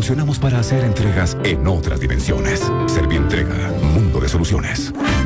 evolucionamos para hacer entregas en otras dimensiones. Servientrega, mundo de soluciones.